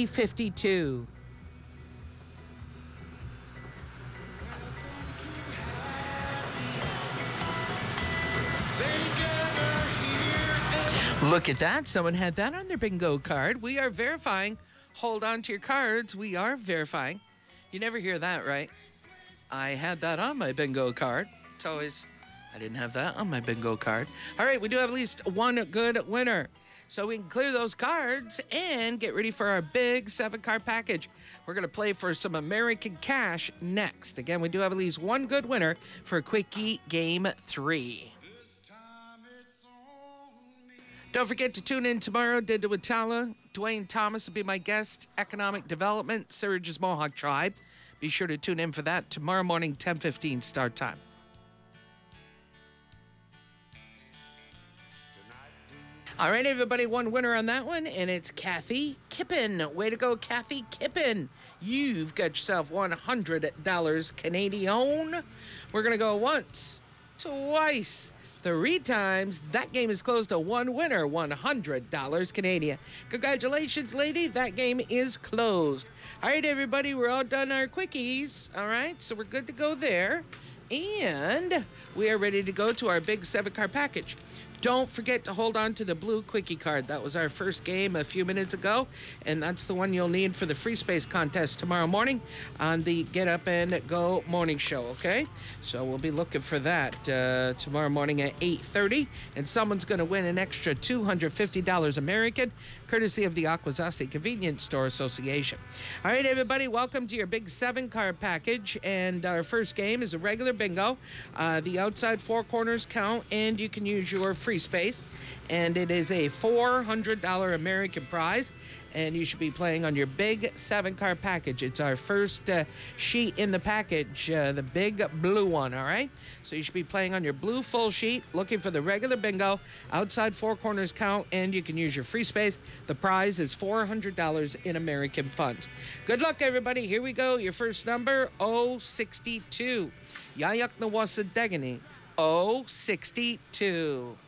352. Look at that. Someone had that on their bingo card. We are verifying. Hold on to your cards. We are verifying. You never hear that, right? I had that on my bingo card. It's always, I didn't have that on my bingo card. All right, we do have at least one good winner. So we can clear those cards and get ready for our big 7-card package. We're going to play for some American cash next. Again, we do have at least one good winner for Quickie Game 3. Don't forget to tune in tomorrow. Did with Tala. Dwayne Thomas will be my guest. Economic Development, Surge's Mohawk Tribe. Be sure to tune in for that tomorrow morning, 10:15 start time. All right, everybody, one winner on that one, and it's Kathy Kippen. Way to go, Kathy Kippen. You've got yourself $100 Canadian. We're going to go once, twice, 3 times. That game is closed to one winner, $100 Canadian. Congratulations, lady. That game is closed. All right, everybody, we're all done our quickies. All right, so we're good to go there. And we are ready to go to our big 7-card package. Don't forget to hold on to the blue quickie card. That was our first game a few minutes ago, and that's the one you'll need for the free space contest tomorrow morning on the Get Up and Go morning show, okay? So we'll be looking for that tomorrow morning at 8:30, and someone's going to win an extra $250 American, courtesy of the Akwesasne Convenience Store Association. All right, everybody, welcome to your big 7-card package, and our first game is a regular bingo. The outside 4 corners count, and you can use your free space, and it is a $400 American prize, and you should be playing on your big 7-card package. It's our first sheet in the package, the big blue one, all right? So you should be playing on your blue full sheet, looking for the regular bingo, outside 4 corners count, and you can use your free space. The prize is $400 in American funds. Good luck, everybody. Here we go. Your first number, 062. Yayak Nawasa Degani, 062.